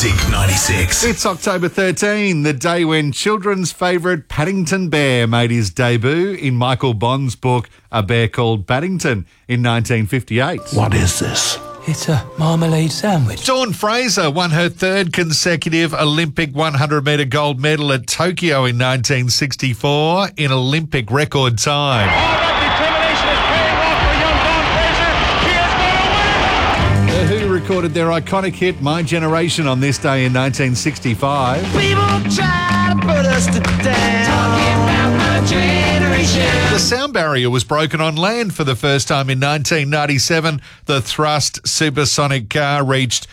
Zinc 96. It's October 13, the day when children's favourite Paddington Bear made his debut in Michael Bond's book A Bear Called Paddington in 1958. What is this? It's a marmalade sandwich. Dawn Fraser won her third consecutive Olympic 100-metre gold medal at Tokyo in 1964 in Olympic record time. The Who recorded their iconic hit My Generation on this day in 1965. People try to put us to down. Talking about my generation. The sound barrier was broken on land for the first time in 1997. The thrust supersonic car reached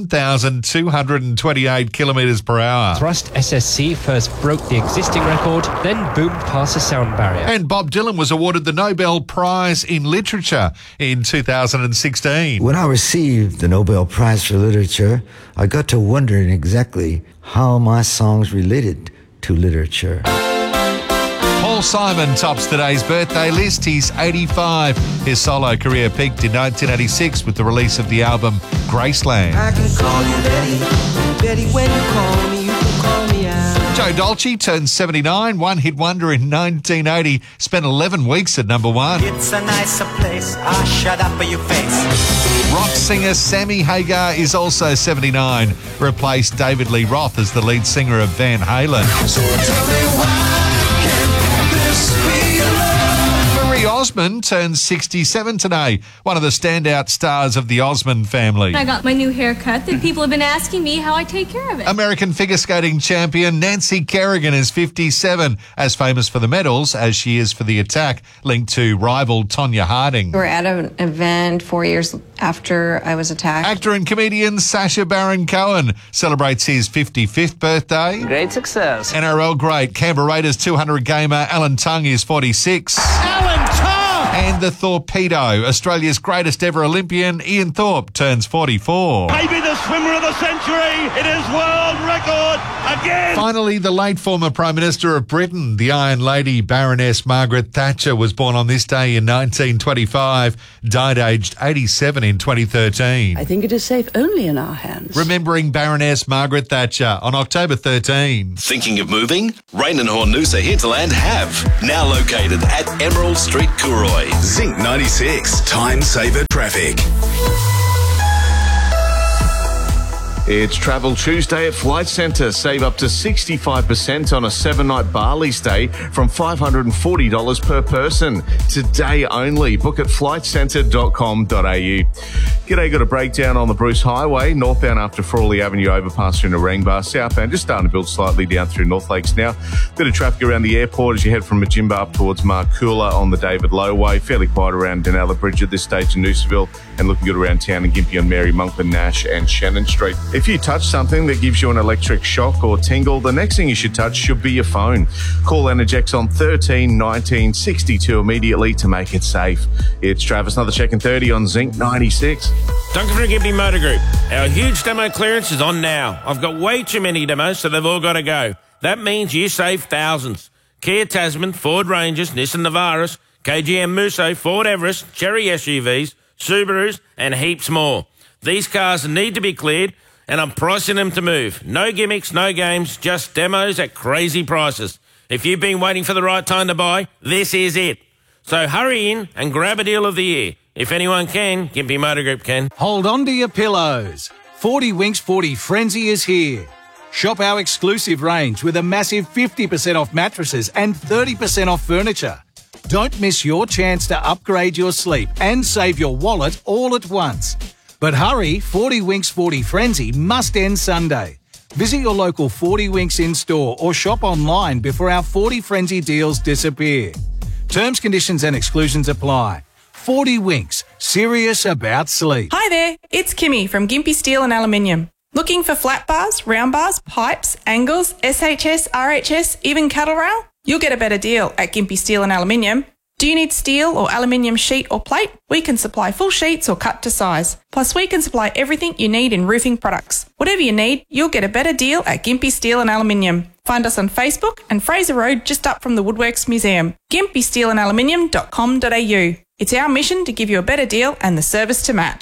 1,228 kilometres per hour. Thrust SSC first broke the existing record, then boomed past the sound barrier. And Bob Dylan was awarded the Nobel Prize in Literature in 2016. When I received the Nobel Prize for Literature, I got to wondering exactly how my songs related to literature. Paul Simon tops today's birthday list. He's 85. His solo career peaked in 1986 with the release of the album Graceland. I can call you Betty. Betty, when you call me, you can call me out. Joe Dolce turned 79, one-hit wonder in 1980, spent 11 weeks at number one. It's a nicer place. Ah, shut up your face. Rock singer Sammy Hagar is also 79, replaced David Lee Roth as the lead singer of Van Halen. So tell me why can't this be love? Marie Osmond turns 67 today, one of the standout stars of the Osmond family. I got my new haircut that people have been asking me how I take care of it. American figure skating champion Nancy Kerrigan is 57, as famous for the medals as she is for the attack linked to rival Tonya Harding. We were at an event 4 years after I was attacked. Actor and comedian Sacha Baron Cohen celebrates his 55th birthday. Great success. NRL great Canberra Raiders 200 gamer Alan Tongue is 46. Alan Tom! And the Torpedo, Australia's greatest ever Olympian, Ian Thorpe, turns 44. Maybe the swimmer of the century. It is world record again. Finally, the late former Prime Minister of Britain, the Iron Lady Baroness Margaret Thatcher, was born on this day in 1925, died aged 87 in 2013. I think it is safe only in our hands. Remembering Baroness Margaret Thatcher on October 13. Thinking of moving? Rain and Hornusa Hinterland have. Now located at Emerald Street, Cooroy. Zinc 96. Time saver traffic. It's Travel Tuesday at Flight Centre. Save up to 65% on a 7-night Bali stay from $540 per person. Today only. Book at flightcentre.com.au. G'day, got a breakdown on the Bruce Highway, northbound after Frawley Avenue overpass through Narangba, southbound just starting to build slightly down through North Lakes now. Bit of traffic around the airport as you head from Majimba up towards Markoola on the David Low Way. Fairly quiet around Denella Bridge at this stage in Noosaville, and looking good around town in Gympie on Mary, Monkland, Nash and Shannon Street. If you touch something that gives you an electric shock or tingle, the next thing you should touch should be your phone. Call Energex on 13 19 62 immediately to make it safe. It's Travis, another check in 30 on Zinc 96. Duncan from Gympie Motor Group. Our huge demo clearance is on now. I've got way too many demos, so they've all got to go. That means you save thousands. Kia Tasman, Ford Rangers, Nissan Navaras, KGM Musso, Ford Everest, Cherry SUVs, Subarus, and heaps more. These cars need to be cleared, and I'm pricing them to move. No gimmicks, no games, just demos at crazy prices. If you've been waiting for the right time to buy, this is it. So hurry in and grab a deal of the year. If anyone can, Gympie Motor Group can. Hold on to your pillows. 40 Winks 40 Frenzy is here. Shop our exclusive range with a massive 50% off mattresses and 30% off furniture. Don't miss your chance to upgrade your sleep and save your wallet all at once. But hurry, 40 Winks 40 Frenzy must end Sunday. Visit your local 40 Winks in-store or shop online before our 40 Frenzy deals disappear. Terms, conditions and exclusions apply. 40 Winks, serious about sleep. Hi there, it's Kimmy from Gympie Steel and Aluminium. Looking for flat bars, round bars, pipes, angles, SHS, RHS, even cattle rail? You'll get a better deal at Gympie Steel and Aluminium. Do you need steel or aluminium sheet or plate? We can supply full sheets or cut to size. Plus, we can supply everything you need in roofing products. Whatever you need, you'll get a better deal at Gympie Steel and Aluminium. Find us on Facebook and Fraser Road just up from the Woodworks Museum. GympieSteelandAluminium.com.au. It's our mission to give you a better deal and the service to match.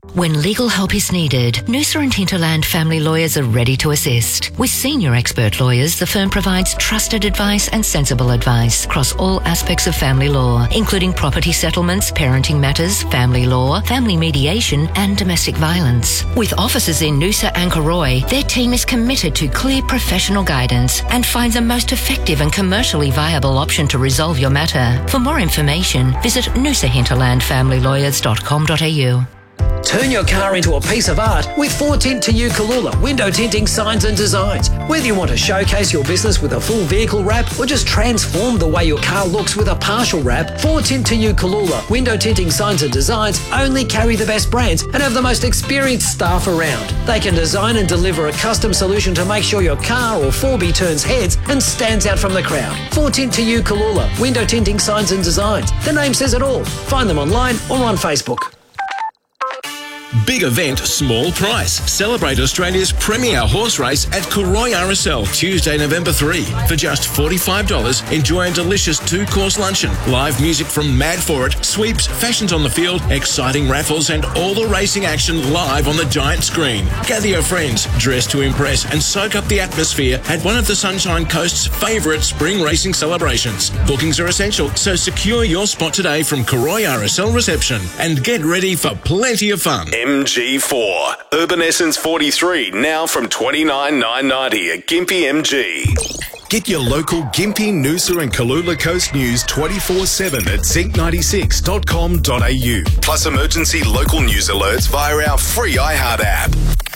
When legal help is needed, Noosa and Hinterland Family Lawyers are ready to assist. With senior expert lawyers, the firm provides trusted advice and sensible advice across all aspects of family law, including property settlements, parenting matters, family law, family mediation and domestic violence. With offices in Noosa and Cooroy, their team is committed to clear professional guidance and finds a most effective and commercially viable option to resolve your matter. For more information, visit noosahinterlandfamilylawyers.com.au. Turn your car into a piece of art with 4Tint to You Kalula window tinting signs and designs. Whether you want to showcase your business with a full vehicle wrap or just transform the way your car looks with a partial wrap, 4Tint to You Kalula window tinting signs and designs only carry the best brands and have the most experienced staff around. They can design and deliver a custom solution to make sure your car or 4B turns heads and stands out from the crowd. 4Tint to You Kalula window tinting signs and designs. The name says it all. Find them online or on Facebook. Big event, small price. Celebrate Australia's premier horse race at Cooroy RSL, Tuesday, November 3. For just $45, enjoy a delicious 2-course luncheon, live music from Mad For It, sweeps, fashions on the field, exciting raffles and all the racing action live on the giant screen. Gather your friends, dress to impress and soak up the atmosphere at one of the Sunshine Coast's favourite spring racing celebrations. Bookings are essential, so secure your spot today from Cooroy RSL reception and get ready for plenty of fun. MG4. Urban Essence 43, now from $29,990 at Gympie MG. Get your local Gympie, Noosa and Kalula Coast news 24/7 at zinc96.com.au. Plus emergency local news alerts via our free iHeart app.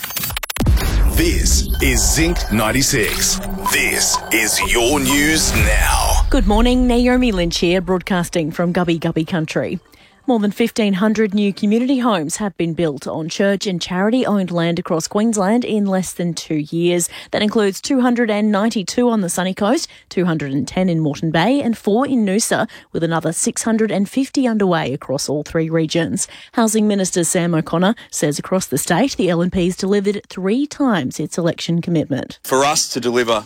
This is Zinc 96. This is your news now. Good morning, Naomi Lynch here, broadcasting from Gubby Gubby Country. More than 1,500 new community homes have been built on church and charity-owned land across Queensland in less than 2 years. That includes 292 on the sunny coast, 210 in Moreton Bay and 4 in Noosa, with another 650 underway across all 3 regions. Housing Minister Sam O'Connor says across the state, the LNP's delivered 3 times its election commitment. For us to deliver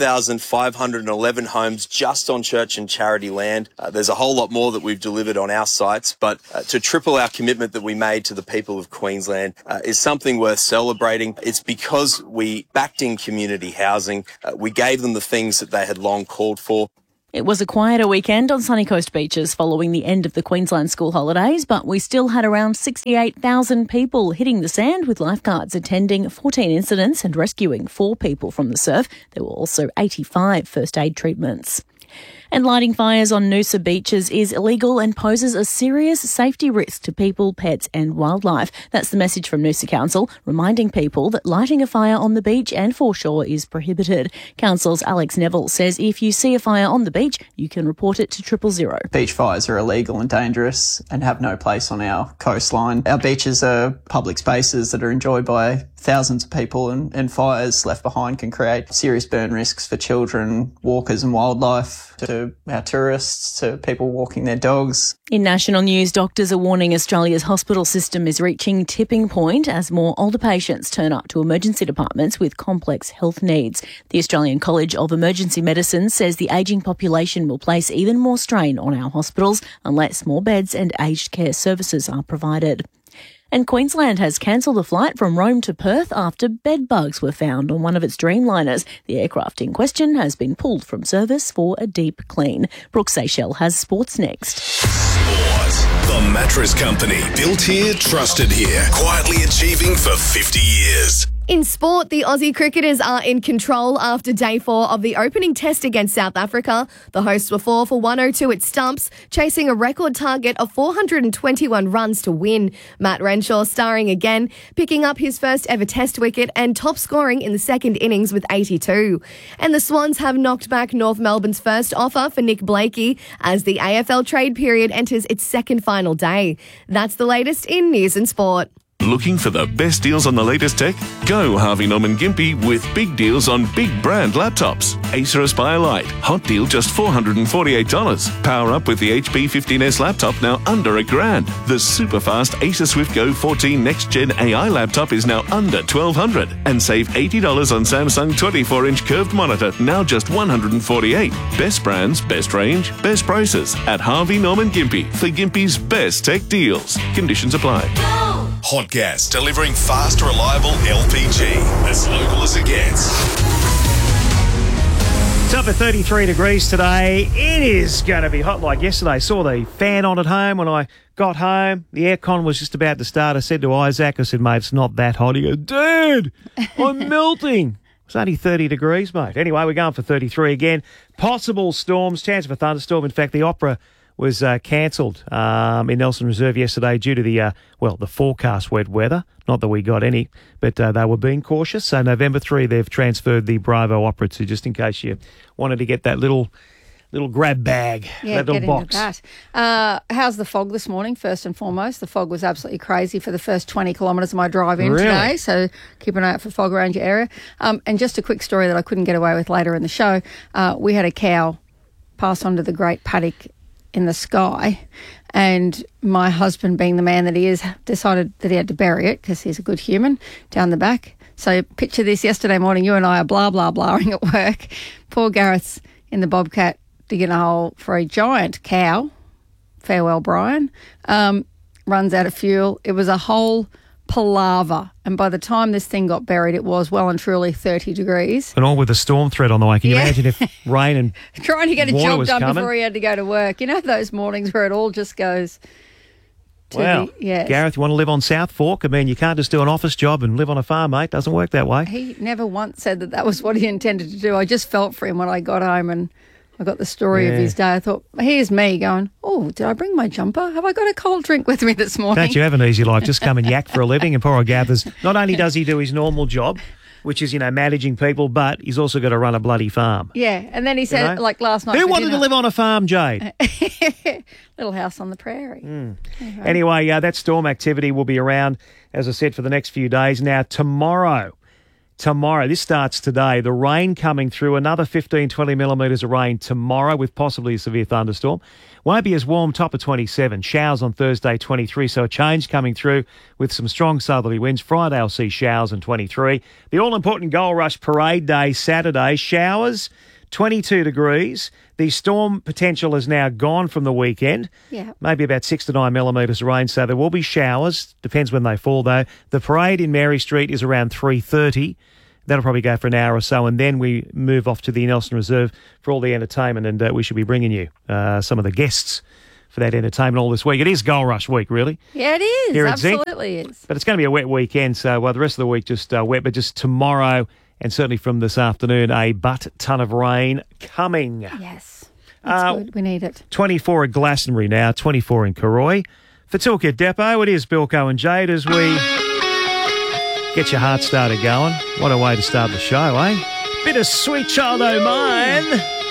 1,511 homes just on church and charity land, there's a whole lot more that we've delivered on our sites, but to triple our commitment that we made to the people of Queensland is something worth celebrating. It's because we backed in community housing. We gave them the things that they had long called for. It was a quieter weekend on sunny coast beaches following the end of the Queensland school holidays, but we still had around 68,000 people hitting the sand, with lifeguards attending 14 incidents and rescuing 4 people from the surf. There were also 85 first aid treatments. And lighting fires on Noosa beaches is illegal and poses a serious safety risk to people, pets and wildlife. That's the message from Noosa Council, reminding people that lighting a fire on the beach and foreshore is prohibited. Council's Alex Neville says if you see a fire on the beach, you can report it to 000. Beach fires are illegal and dangerous and have no place on our coastline. Our beaches are public spaces that are enjoyed by thousands of people, and fires left behind can create serious burn risks for children, walkers and wildlife, to our tourists, to people walking their dogs. In national news, doctors are warning Australia's hospital system is reaching tipping point as more older patients turn up to emergency departments with complex health needs. The Australian College of Emergency Medicine says the ageing population will place even more strain on our hospitals unless more beds and aged care services are provided. And Queensland has cancelled a flight from Rome to Perth after bed bugs were found on one of its Dreamliners. The aircraft in question has been pulled from service for a deep clean. Brooke Seychelles has sports next. Sport. The Mattress Company. Built here, trusted here. Quietly achieving for 50 years. In sport, the Aussie cricketers are in control after day 4 of the opening test against South Africa. The hosts were 4 for 102 at stumps, chasing a record target of 421 runs to win. Matt Renshaw starring again, picking up his first ever test wicket and top scoring in the second innings with 82. And the Swans have knocked back North Melbourne's first offer for Nick Blakey as the AFL trade period enters its second final day. That's the latest in news and sport. Looking for the best deals on the latest tech? Go Harvey Norman Gympie with big deals on big brand laptops. Acer Aspire Lite, hot deal just $448. Power up with the HP 15S laptop now under $1,000. The super fast Acer Swift Go 14 Next Gen AI laptop is now under $1,200. And save $80 on Samsung 24-inch curved monitor, now just $148. Best brands, best range, best prices at Harvey Norman Gympie for Gympie's best tech deals. Conditions apply. Hot Gas, delivering fast, reliable LPG. As local as it gets. It's up at 33 degrees today. It is going to be hot like yesterday. Saw the fan on at home when I got home. The aircon was just about to start. I said to Isaac, I said, mate, it's not that hot. He goes, dude, I'm melting. It's only 30 degrees, mate. Anyway, we're going for 33 again. Possible storms, chance of a thunderstorm. In fact, the Opera was cancelled in Nelson Reserve yesterday due to the forecast wet weather. Not that we got any, but they were being cautious. So November 3, they've transferred the Bravo Opera to, just in case you wanted to get that little grab bag, that little box. Into that. How's the fog this morning, first and foremost? The fog was absolutely crazy for the first 20 kilometres of my drive in today, so keep an eye out for fog around your area. And just a quick story that I couldn't get away with later in the show. We had a cow pass onto the Great Paddock in the sky, and my husband, being the man that he is, decided that he had to bury it because he's a good human down the back. So picture this, yesterday morning, you and I are blahing at work. Poor Gareth's in the Bobcat digging a hole for a giant cow. Farewell, Brian. Runs out of fuel. It was a whole palaver. And by the time this thing got buried, it was well and truly 30 degrees. And all with a storm threat on the way. Can you imagine if rain and trying to get a job done coming before he had to go to work? You know those mornings where it all just goes to wow. Gareth, you want to live on South Fork? I mean, you can't just do an office job and live on a farm, mate. Doesn't work that way. He never once said that was what he intended to do. I just felt for him when I got home and I got the story of his day. I thought, here's me going, oh, did I bring my jumper? Have I got a cold drink with me this morning? Don't you have an easy life? Just come and yak for a living. And poor old Gathers, not only does he do his normal job, which is, managing people, but he's also got to run a bloody farm. Yeah, and then he said, like last night, who wanted to live on a farm, Jade? Little house on the prairie. Anyway, that storm activity will be around, as I said, for the next few days. Now, tomorrow, this starts today. The rain coming through, another 15, 20 millimetres of rain tomorrow with possibly a severe thunderstorm. Won't be as warm, top of 27. Showers on Thursday, 23. So a change coming through with some strong southerly winds. Friday, I'll see showers and 23. The all-important Gold Rush Parade Day, Saturday, showers, 22 degrees. The storm potential is now gone from the weekend. Yeah. Maybe about 6 to 9 millimetres of rain, so there will be showers. Depends when they fall, though. The parade in Mary Street is around 3:30. That'll probably go for an hour or so, and then we move off to the Nelson Reserve for all the entertainment, and we should be bringing you some of the guests for that entertainment all this week. It is Gold Rush week, really. Yeah, it is. Here at Absolutely is. But it's going to be a wet weekend, so the rest of the week just wet, but just tomorrow and certainly from this afternoon, a butt-ton of rain coming. Yes, that's good. We need it. 24 at Glastonbury now, 24 in Cooroy. For Toolkit Depot, it is Bilko and Jade as we get your heart started going. What a way to start the show, eh? Bit of Sweet Child O' Mine.